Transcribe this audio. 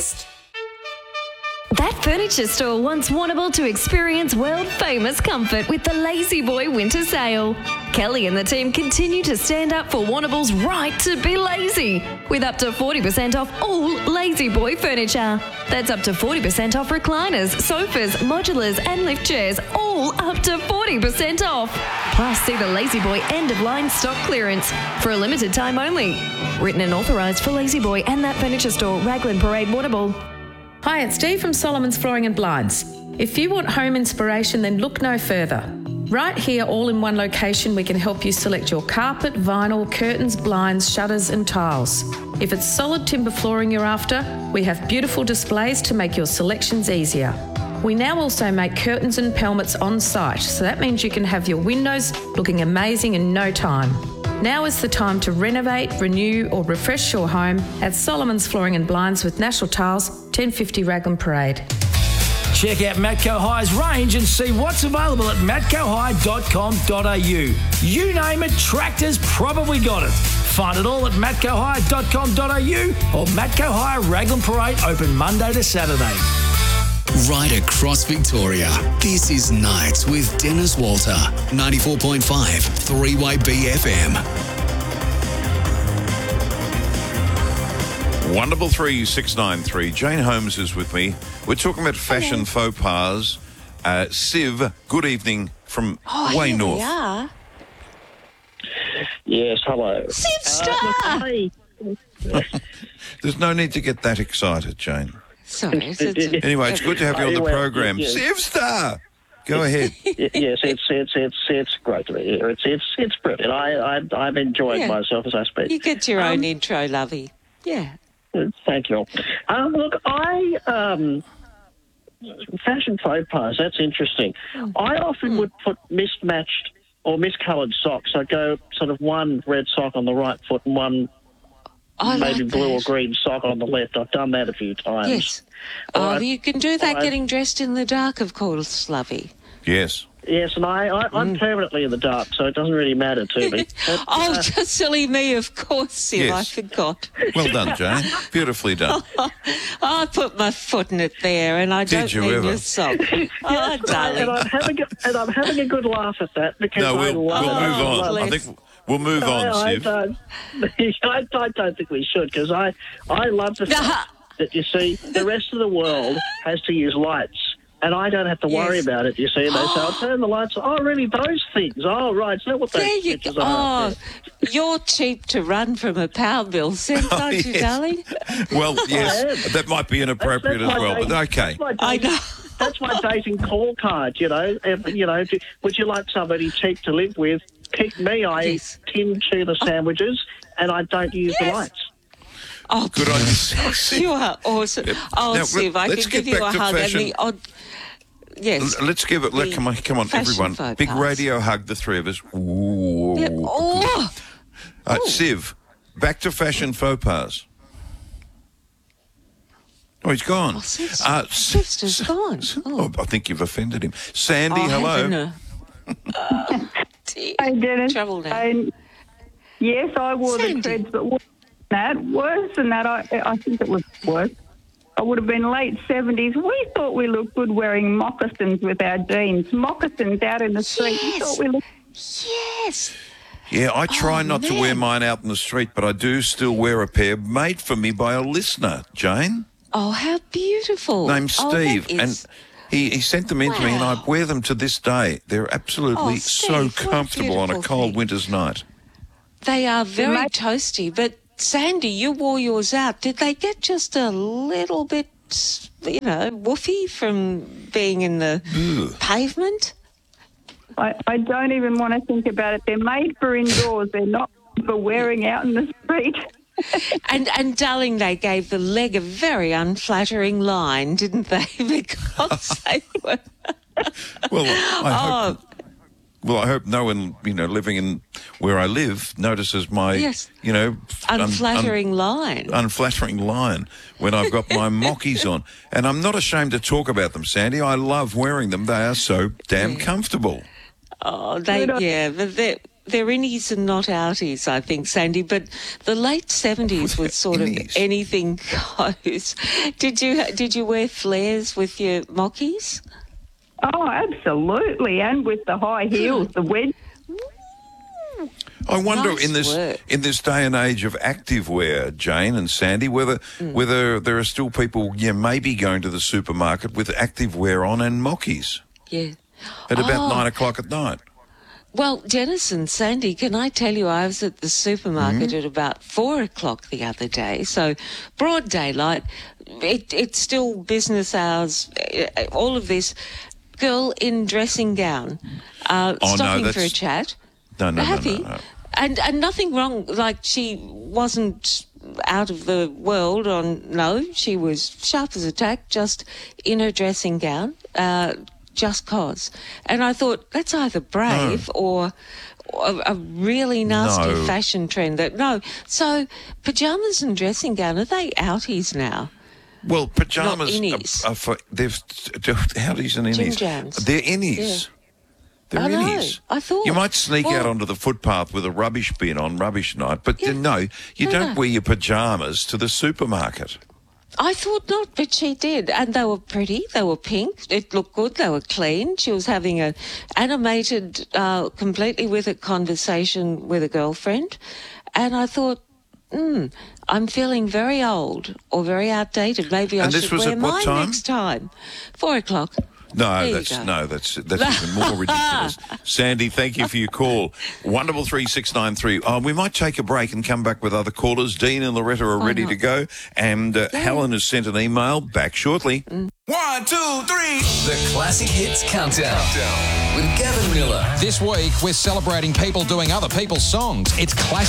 That furniture store wants Warrnambool to experience world-famous comfort with the Lazy Boy Winter Sale. Kelly and the team continue to stand up for Warrnambool's right to be lazy, with up to 40% off all Lazy Boy furniture. That's up to 40% off recliners, sofas, modulars and lift chairs, all up to 40% off. Plus, see the Lazy Boy end-of-line stock clearance for a limited time only. Written and authorised for Lazy Boy and That Furniture Store, Raglan Parade, Warrnambool. Hi, it's Dee from Solomon's Flooring and Blinds. If you want home inspiration, then look no further. Right here, all in one location, we can help you select your carpet, vinyl, curtains, blinds, shutters and tiles. If it's solid timber flooring you're after, we have beautiful displays to make your selections easier. We now also make curtains and pelmets on site, so that means you can have your windows looking amazing in no time. Now is the time to renovate, renew or refresh your home at Solomon's Flooring and Blinds with National Tiles, 1050 Raglan Parade. Check out Matco High's range and see what's available at matcohigh.com.au. You name it, tractors probably got it. Find it all at matcohigh.com.au or Matco High Raglan Parade, open Monday to Saturday. Right across Victoria, this is Nights with Dennis Walter, 94.5 3YB FM. Wonderful 3693. Jane Holmes is with me. We're talking about fashion faux pas. Siv, good evening from way north. We are. Yes, hello. Siv Star! There's no need to get that excited, Jane. Sorry. Anyway, it's good to have you on the program. Yes. Siv Star! Go ahead. Yes, it's great to be here. It's brilliant. I'm enjoying myself as I speak. You get your own intro, lovey. Yeah. Thank you. Look, fashion faux pas, that's interesting. I often would put mismatched or miscoloured socks. I'd go sort of one red sock on the right foot and one maybe blue or green sock on the left. I've done that a few times. Yes. You can do that getting dressed in the dark, of course, lovey. Yes. Yes, and I'm permanently in the dark, so it doesn't really matter to me. But, just silly me, of course, Sim, Yes. I forgot. Well done, Jane. Beautifully done. I put my foot in it there, and I don't you need ever? your sock. Oh, darling. and I'm having a good laugh at that because No, we'll move on. bless. I think we'll move on, I Siv. don't think we should because I love the fact that, you see, the rest of the world has to use lights. And I don't have to worry about it, you see. And they say, I'll turn the lights on. Oh, really, those things? Oh, right. Is that what those There you pictures go. are? Oh, you're cheap to run from a power bill, Sim, aren't you, yes. darling? Well, yes, that might be inappropriate That's as well, my but okay. I know. That's my dating call card, you know. Would you like somebody cheap to live with? Pick me. I Yes. eat tin tuna sandwiches and I don't use the lights. Oh, Good on you, Siv. you are awesome. Oh, Now, Siv, I let's can get give you back a to hug fashion. and the odd... Yes. Let's give it. Come on, fashion everyone. faux Big pas. radio hug, the three of us. Ooh. Yeah. Oh, Siv, back to fashion faux pas. Oh, he's gone. Siv's just gone. Oh, I think you've offended him. Sandy, Oh, hello. heaven. Hey, Dennis. Trouble now. Yes, I wore Sandy. the treads, but worse than that, I think it was worse. I would have been late 70s. We thought we looked good wearing moccasins with our jeans. Moccasins out in the street. We Yes. thought we looked... Yes. Yeah, I try not to wear man. mine out in the street, but I do still wear a pair made for me by a listener, Jane, Oh, how beautiful. named Oh, Steve. that is- And he sent them in to me, and I Wow. wear them to this day. They're absolutely Oh, so Steve, what a comfortable on a beautiful cold thing. winter's night. They are very toasty, but Sandy, you wore yours out. Did they get just a little bit, woofy from being in the pavement? I don't even want to think about it. They're made for indoors. They're not for wearing out in the street. And darling, they gave the leg a very unflattering line, didn't they? Because they were... Well, I hope no one, living in where I live notices my, unflattering line. unflattering line when I've got my mockies on. And I'm not ashamed to talk about them, Sandy. I love wearing them. They are so damn comfortable. Oh, but they're innies and not outies, I think, Sandy. But the late 70s was sort of anything goes. Did you wear flares with your mockies? Oh, absolutely, and with the high heels, the wedge. I wonder Nice in this day and age of activewear, Jane and Sandy, whether there are still people, maybe going to the supermarket with activewear on and mockies. Yeah. At about 9 o'clock at night. Well, Dennis and Sandy, can I tell you, I was at the supermarket at about 4 o'clock the other day, so broad daylight. It's still business hours. All of this. Girl in dressing gown, stopping for a chat. No. And nothing wrong. Like, she wasn't out of the world. She was sharp as a tack, just in her dressing gown, just cause. And I thought, that's either brave or a really nasty fashion trend. So pyjamas and dressing gown, are they outies now? Well, pyjamas Not are for outies and innies. Gym jams. They're innies. Yeah. They're I know. innies. I thought. You might sneak out onto the footpath with a rubbish bin on rubbish night, but you don't wear your pyjamas to the supermarket. I thought not, but she did. And they were pretty. They were pink. It looked good. They were clean. She was having an animated, completely with a conversation with a girlfriend. And I thought, I'm feeling very old or very outdated. Maybe I should wear mine next time. 4 o'clock. No, that's even more ridiculous. Sandy, thank you for your call. 133 we might take a break and come back with other callers. Dean and Loretta are ready to go, and Helen has sent an email. Back shortly. 1, 2, 3. The Classic Hits Countdown with Gavin Miller. This week, we're celebrating people doing other people's songs. It's Classic